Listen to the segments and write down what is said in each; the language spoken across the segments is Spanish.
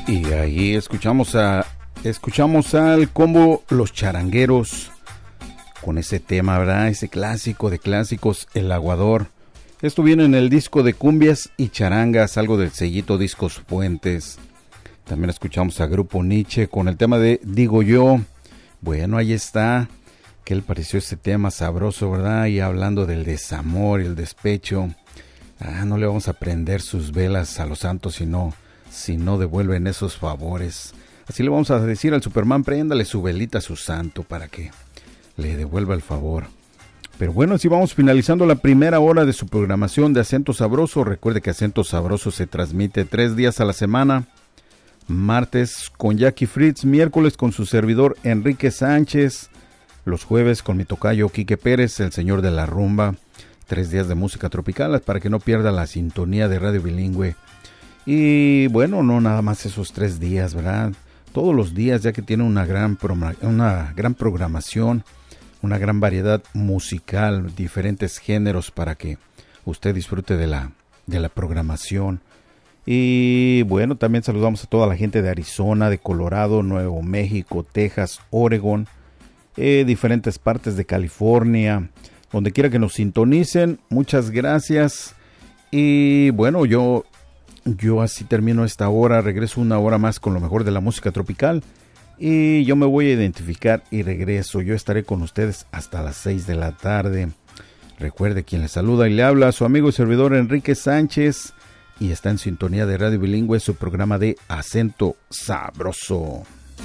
Y ahí escuchamos al combo Los Charangueros con ese tema, ¿verdad? Ese clásico de clásicos, El Aguador. Esto viene en el disco de Cumbias y Charangas, algo del sellito Discos Fuentes. También escuchamos a Grupo Nietzsche con el tema de Digo Yo. Bueno, ahí está. ¿Qué le pareció este tema sabroso, verdad? Y hablando del desamor y el despecho. No le vamos a prender sus velas a los santos si no devuelven esos favores. Así le vamos a decir al Superman, préndale su velita a su santo para que le devuelva el favor. Pero bueno, así vamos finalizando la primera hora de su programación de Acento Sabroso. Recuerde que Acento Sabroso se transmite 3 días a la semana. Martes con Jackie Fritz, miércoles con su servidor Enrique Sánchez, los jueves con mi tocayo Quique Pérez, el señor de la rumba. 3 días de música tropical para que no pierda la sintonía de Radio Bilingüe. Y bueno, no nada más esos 3 días, ¿verdad? Todos los días, ya que tiene una gran programación, una gran variedad musical, diferentes géneros para que usted disfrute de la programación. Y bueno, también saludamos a toda la gente de Arizona, de Colorado, Nuevo México, Texas, Oregon, diferentes partes de California, donde quiera que nos sintonicen. Muchas gracias. Y bueno, yo así termino esta hora, regreso una hora más con lo mejor de la música tropical y yo me voy a identificar y regreso. Yo estaré con ustedes hasta las 6 de la tarde. Recuerde, quien le saluda y le habla, su amigo y servidor Enrique Sánchez, y está en sintonía de Radio Bilingüe, su programa de Acento Sabroso.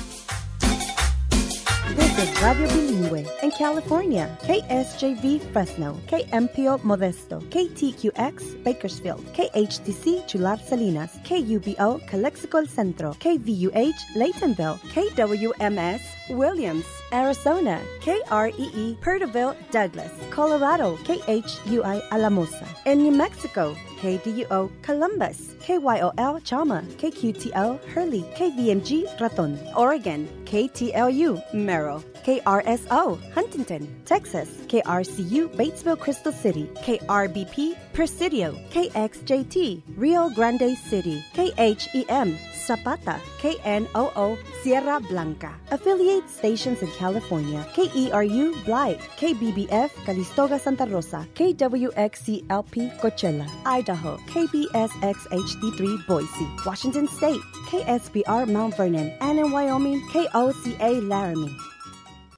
This is Radio Bilingüe in California, KSJV Fresno, KMPO Modesto, KTQX Bakersfield, KHTC Chular Salinas, KUBO Calexico El Centro, KVUH Laytonville, KWMS Williams, Arizona, KREE Perterville Douglas, Colorado, KHUI Alamosa, in New Mexico, KDUO Columbus, KYOL Chama, KQTL Hurley, KVMG Raton, Oregon, KTLU Merrill, KRSO Huntington, Texas, KRCU Batesville Crystal City, KRBP Presidio, KXJT Rio Grande City, KHEM Zapata, KNOO Sierra Blanca. Affiliate stations in California, KERU Blythe, KBBF Calistoga Santa Rosa, KWXCLP Coachella, Idaho, KBSX HD3 Boise, Washington State, KSBR Mount Vernon, and in Wyoming, KOCA Laramie.